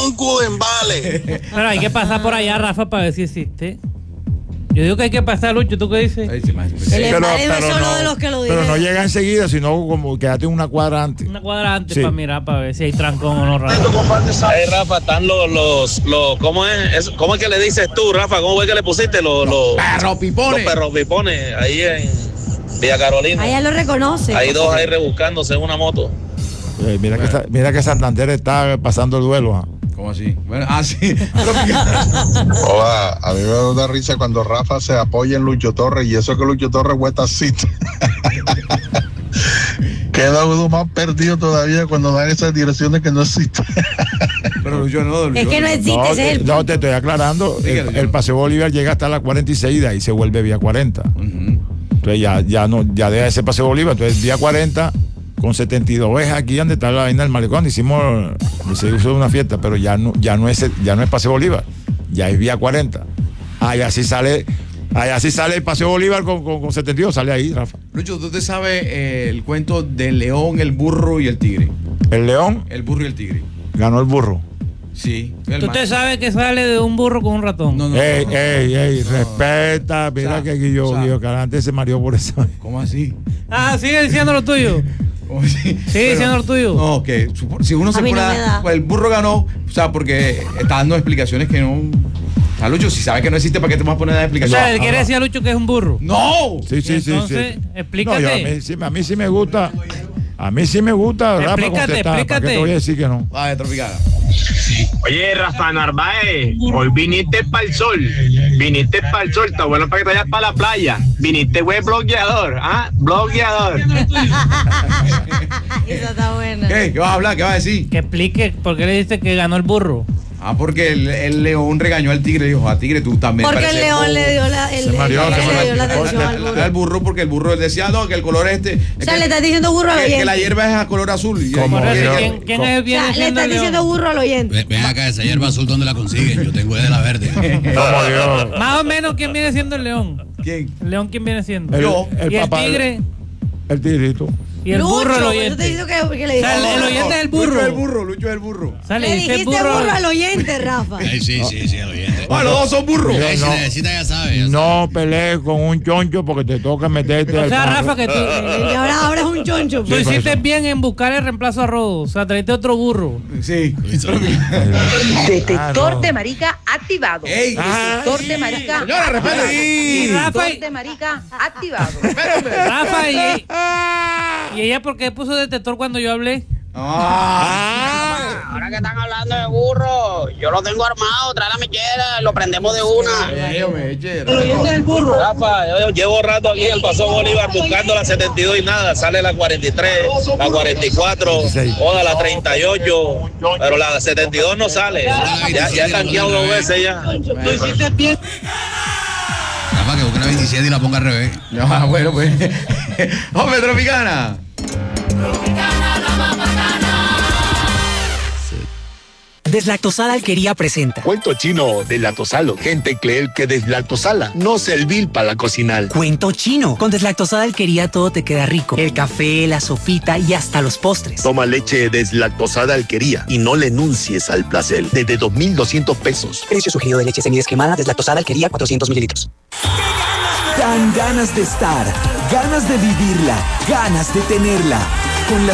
tronco en vale. Pero hay que pasar por allá, Rafa, para ver si existe. Yo digo que hay que pasar, Lucho, ¿tú qué dices? El embale no es solo de los que lo dicen. Pero no llega enseguida, sino como quédate una cuadra antes. Una cuadra antes Sí. para mirar, para ver si hay trancón o no, Rafa. Hey, Rafa, están los ¿cómo es? ¿Cómo es que le dices tú, Rafa? ¿Cómo es que le pusiste los perros pipones? Los perros pipones ahí en Villa Carolina. Allá lo reconoce. Hay dos ahí rebuscándose en una moto. Mira que Santander está pasando el duelo. ¿Cómo así? Bueno, sí. Hola, a mí me da una risa cuando Rafa se apoya en Lucho Torres y eso que Lucho Torres vuelta así. Queda uno más perdido todavía cuando dan esas direcciones que no existen. Pero Lucho no. Es que no existe, ese es el No, te estoy aclarando. El Paseo Bolívar llega hasta la 46 y ahí se vuelve vía 40. Entonces ya deja ese Paseo Bolívar. Entonces vía 40 con 72 es aquí donde está la vaina del malecón. Se hizo una fiesta, pero ya no es Paseo Bolívar, ya es vía 40. Allá sí sale el Paseo Bolívar con 72, sale ahí, Rafa. Lucho, ¿tú te sabes el cuento del león, el burro y el tigre? ¿El león? El burro y el tigre. Ganó el burro. Sí. ¿Tú te sabes que sale de un burro con un ratón? No. Ey, respeta. Mira que Guillo Calante se mareó por eso. ¿Cómo así? Sigue diciendo lo tuyo. Sigue diciendo lo tuyo. No, que si uno se pone pues el burro ganó, o sea, porque está dando explicaciones que no. O sea, Lucho, si sabes que no existe, ¿para qué te vas a poner a dar explicaciones? O sea, él quiere decir a Lucho que es un burro. ¡No! Sí. Entonces, explícate. No, a mí sí me gusta. A mí sí me gusta, Rafa, contestar. ¿Para qué te voy a decir que no? Vaya, Tropicana. Oye, Rafa Narváez, hoy viniste para el sol. Está bueno para que te vayas para la playa. Viniste, güey, bloqueador. Bloqueador. Esa está buena. ¿Qué vas a hablar? ¿Qué vas a decir? Que explique por qué le dice que ganó el burro. Porque el león regañó al tigre y dijo, a tigre tú también. Porque el león le dio la atención al burro. Al burro, porque el burro decía, no, que el color O sea, le estás diciendo burro al oyente. que la hierba es a color azul. ¿Quién es bien? O sea, le estás diciendo burro al oyente. Ven acá, esa hierba azul, ¿dónde la consiguen? Yo tengo de la verde. Más o menos, ¿quién viene siendo el león? ¿Quién? ¿El león quién viene siendo? El papá, el tigre. El tigrito. Y el burro el oyente. Yo te digo que le el oyente es el burro. Lucho es el burro. Le dijiste burro al oyente, Rafa. Sí, el oyente. Los dos son burros. Si necesita, ya sabe. No pelees con un choncho porque te toca meterte O sea, Rafa, que tú. Y ahora es un choncho. Tú hiciste bien en buscar el reemplazo a Rodo. O sea, traiste otro burro. Sí. Detector de marica activado. Detector de marica. Señora, respete. Detector de marica activado. Rafa, ¿y ella por qué puso detector cuando yo hablé? Ahora que están hablando de burro, yo lo tengo armado, trae la mechera, lo prendemos de una. Rafa, yo llevo rato aquí en el Paseo Bolívar buscando la 72 y nada, sale la 43, la 44, toda la 38, pero la 72 no sale. Ya he tanqueado 2 veces ya. Tú hiciste bien. Rafa, que busque la 27 y la ponga al revés. Bueno, pues. ¡Hombre, Tropicana! Deslactosada Alquería presenta Cuento chino deslactosalo. Gente cree que deslactosala no servir para la cocinar. Cuento chino. Con Deslactosada Alquería todo te queda rico. El café, la sopita y hasta los postres. Toma leche deslactosada Alquería y no le enuncies al placer. Desde 2,200 pesos. Precio sugerido de leche semidesquemada Deslactosada Alquería 400 mililitros. Dan ganas de estar, ganas de vivirla, ganas de tenerla. Con las